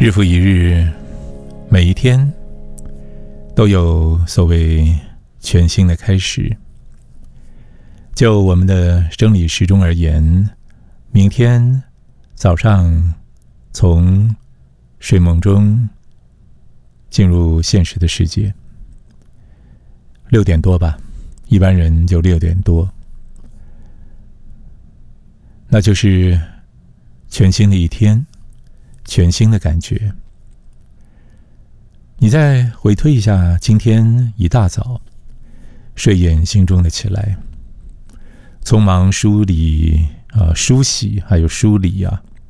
日复一日，每一天都有所谓全新的开始。就我们的生理时钟而言，明天早上从睡梦中进入现实的世界，6点多吧，一般人就6点多，那就是全新的一天，全新的感觉。你再回推一下，今天一大早睡眼惺忪的起来，匆忙梳洗还有梳理啊，